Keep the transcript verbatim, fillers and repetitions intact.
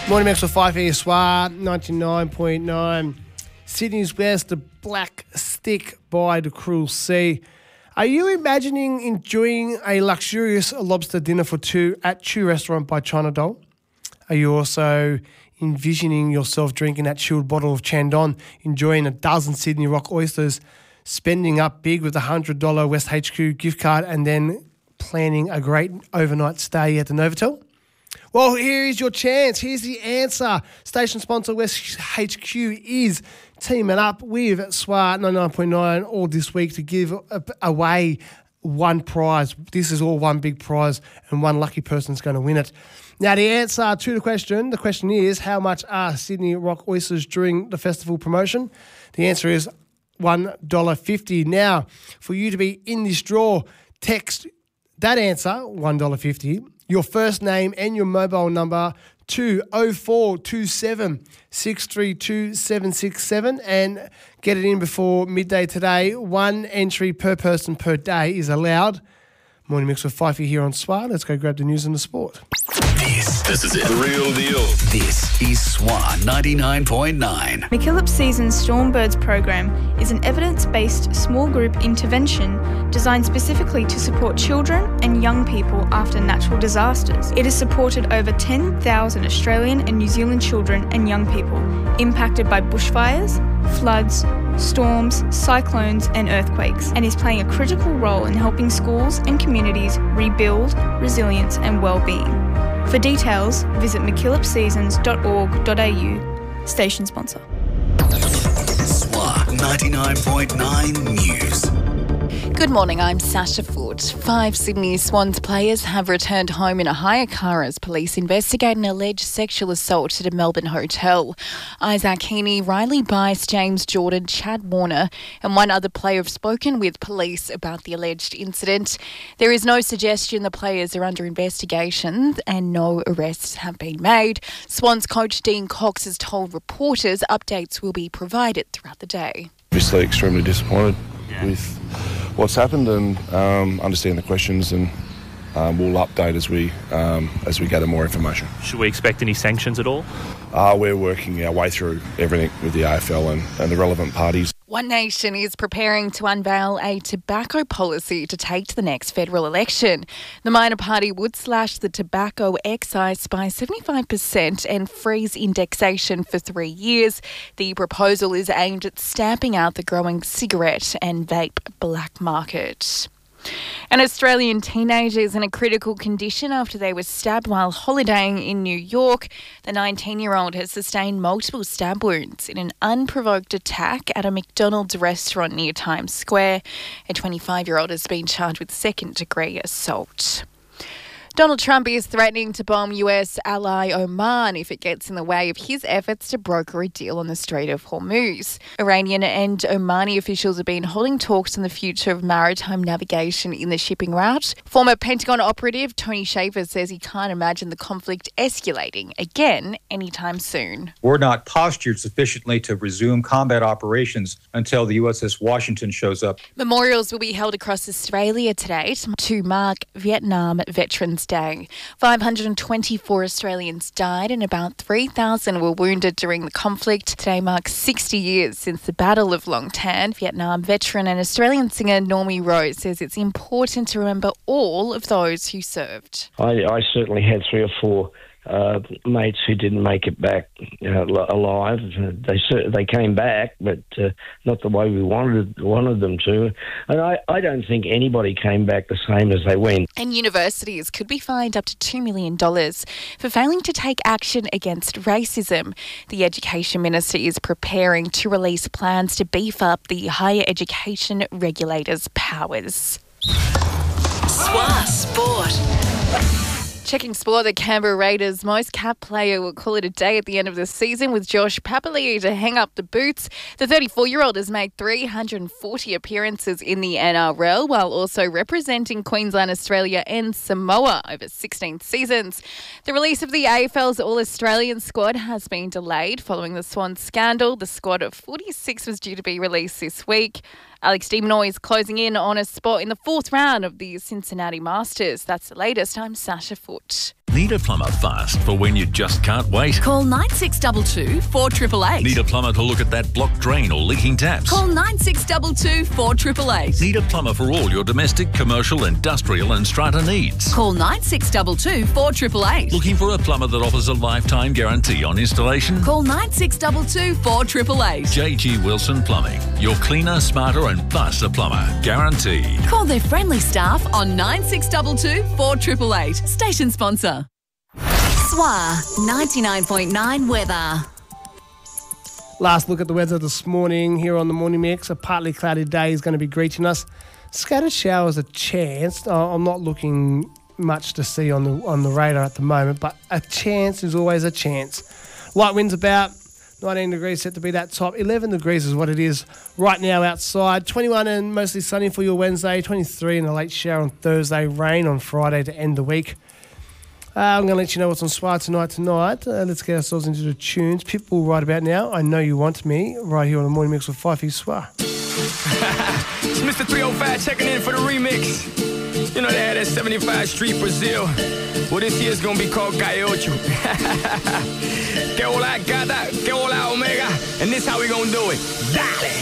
Morning Max with five here, Swar, ninety-nine point nine. Sydney's West, the Black Stick by the Cruel Sea. Are you imagining enjoying a luxurious lobster dinner for two at Chew Restaurant by China Doll? Are you also envisioning yourself drinking that chilled bottle of Chandon, enjoying a dozen Sydney Rock oysters, spending up big with a one hundred dollars West H Q gift card, and then planning a great overnight stay at the Novotel? Well, here is your chance. Here's the answer. Station sponsor West H Q is teaming up with S W A ninety-nine point nine all this week to give away one prize. This is all one big prize, and one lucky person's going to win it. Now, the answer to the question, the question is, how much are Sydney Rock oysters during the festival promotion? The answer is one dollar fifty. Now, for you to be in this draw, text that answer, one dollar fifty, your first name and your mobile number to oh four two seven, six three two, seven six seven and get it in before midday today. One entry per person per day is allowed. Morning Mix with Fifey here on S W A. Let's go grab the news and the sport. This, this is it. The real deal. This is S W A ninety-nine point nine. MacKillop Seasons Stormbirds program is an evidence-based small group intervention designed specifically to support children and young people after natural disasters. It has supported over ten thousand Australian and New Zealand children and young people impacted by bushfires, floods, storms, cyclones and earthquakes, and is playing a critical role in helping schools and communities rebuild resilience and well-being. For details, visit mackillop seasons dot org dot a u. Station sponsor. S W A ninety-nine point nine News. Good morning, I'm Sasha Foote. Five Sydney Swans players have returned home in a hire car as police investigate an alleged sexual assault at a Melbourne hotel. Isaac Heaney, Riley Bice, James Jordan, Chad Warner and one other player have spoken with police about the alleged incident. There is no suggestion the players are under investigation and no arrests have been made. Swans coach Dean Cox has told reporters updates will be provided throughout the day. Obviously extremely disappointed yeah. with what's happened and um, understand the questions, and um, we'll update as we um, as we gather more information. Should we expect any sanctions at all? Uh, we're working our way through everything with the A F L and, and the relevant parties. One Nation is preparing to unveil a tobacco policy to take to the next federal election. The minor party would slash the tobacco excise by seventy-five percent and freeze indexation for three years. The proposal is aimed at stamping out the growing cigarette and vape black market. An Australian teenager is in a critical condition after they were stabbed while holidaying in New York. The nineteen-year-old has sustained multiple stab wounds in an unprovoked attack at a McDonald's restaurant near Times Square. A twenty-five-year-old has been charged with second-degree assault. Donald Trump is threatening to bomb U S ally Oman if it gets in the way of his efforts to broker a deal on the Strait of Hormuz. Iranian and Omani officials have been holding talks on the future of maritime navigation in the shipping route. Former Pentagon operative Tony Shaffer says he can't imagine the conflict escalating again anytime soon. We're not postured sufficiently to resume combat operations until the U S S Washington shows up. Memorials will be held across Australia today to mark Vietnam Veterans Day. five hundred twenty-four Australians died and about three thousand were wounded during the conflict. Today marks sixty years since the Battle of Long Tan. Vietnam veteran and Australian singer Normie Rose says it's important to remember all of those who served. I, I certainly had three or four uh, mates who didn't make it back uh, alive. They they came back, but uh, not the way we wanted wanted them to. And I, I don't think anybody came back the same as they went. And universities could be fined up to two million dollars for failing to take action against racism. The Education Minister is preparing to release plans to beef up the higher education regulators' powers. S W A Sport. Checking sport, the Canberra Raiders' most capped player will call it a day at the end of the season with Josh Papali'i to hang up the boots. The thirty-four-year-old has made three hundred forty appearances in the N R L while also representing Queensland, Australia and Samoa over sixteen seasons. The release of the A F L's All-Australian squad has been delayed following the Swans scandal. The squad of forty-six was due to be released this week. Alex de Minaur is closing in on a spot in the fourth round of the Cincinnati Masters. That's the latest. I'm Sasha Foote. Need a plumber fast for when you just can't wait? Call nine six two two, four eight eight eight. Need a plumber to look at that blocked drain or leaking taps? Call nine six two two, four eight eight eight. Need a plumber for all your domestic, commercial, industrial and strata needs? Call nine six two two, four eight eight eight. Looking for a plumber that offers a lifetime guarantee on installation? Call nine six two two, four eight eight eight. J G Wilson Plumbing. Your cleaner, smarter and faster plumber. Guaranteed. Call their friendly staff on nine six two two, four eight eight eight. Station sponsor. S W A ninety-nine point nine weather. Last look at the weather this morning here on the Morning Mix. A partly cloudy day is going to be greeting us. Scattered showers a chance. Uh, I'm not looking much to see on the on the radar at the moment, but a chance is always a chance. Light winds about nineteen degrees, set to be that top. eleven degrees is what it is right now outside. twenty-one and mostly sunny for your Wednesday. twenty-three and a late shower on Thursday. Rain on Friday to end the week. Uh, I'm going to let you know what's on S W A tonight tonight. Uh, let's get ourselves into the tunes. Pitbull right about now. I Know You Want Me, right here on the Morning Mix with Fifey S W A. It's Mister three oh five checking in for the remix. You know they had that seventy-five Street Brazil. Well, this year's gonna be called Gaiocho. Que hola gata, que hola omega. And this how we gonna do it. Dale!